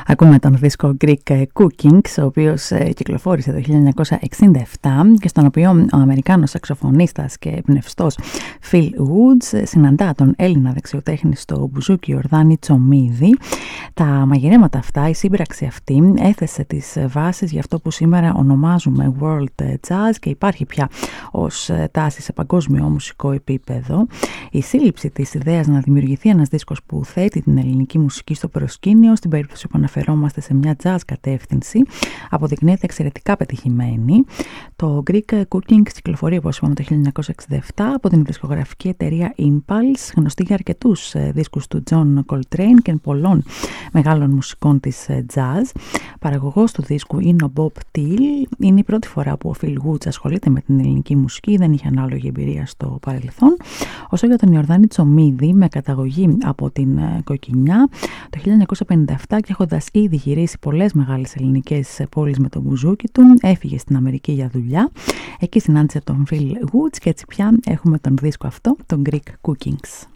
Ακούμε τον δίσκο Greek Cookings, ο οποίος κυκλοφόρησε το 1967 και στον οποίο ο Αμερικάνος σαξοφωνίστας και εμπνευστός Phil Woods συναντά τον Έλληνα δεξιοτέχνη στο μπουζούκι Ιορδάνη Τσομίδη. Τα μαγειρέματα αυτά, η σύμπραξη αυτή έθεσε τις βάσεις για αυτό που σήμερα ονομάζουμε World Jazz και υπάρχει πια ως τάση σε παγκόσμιο μουσικό επίπεδο. Η σύλληψη της ιδέας να δημιουργηθεί ένας δίσκος που θέτει την ελληνική μουσική στο προσκήνιο, στην περίπτωση που αναφερόμαστε σε μια jazz κατεύθυνση, αποδεικνύεται εξαιρετικά πετυχημένη. Το Greek Cookings κυκλοφορεί, όπως είπαμε, το 1967 από την δισκογραφική εταιρεία Impulse, γνωστή για αρκετούς δίσκους του John Coltrane και πολλών μεγάλων μουσικών της jazz. Παραγωγός του δίσκου είναι ο Bob Thiel. Είναι η πρώτη φορά που ο Phil Woods ασχολείται με την ελληνική μουσική, δεν είχε ανάλογη εμπειρία στο παρελθόν. Όσο για τον Ιορδάνη Τσομίδη, με καταγωγή από την Κοκκινιά, το 1957 και έχοντας ήδη γυρίσει πολλές μεγάλες ελληνικές πόλεις με τον μπουζούκι του, έφυγε στην Αμερική για δουλειά. Εκεί συνάντησε τον Phil Woods και έτσι πια έχουμε τον δίσκο αυτό, τον Greek Cookings.